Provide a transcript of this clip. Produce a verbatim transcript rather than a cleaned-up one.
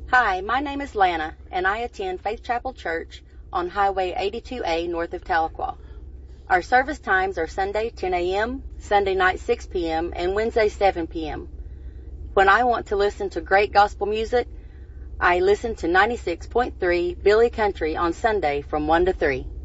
Hi, my name is Lana, and I attend Faith Chapel Church on Highway eighty-two A north of Tahlequah. Our service times are Sunday ten a.m., Sunday night six p.m., and Wednesday seven p.m. When I want to listen to great gospel music, I listen to ninety-six point three Billy Country on Sunday from one to three.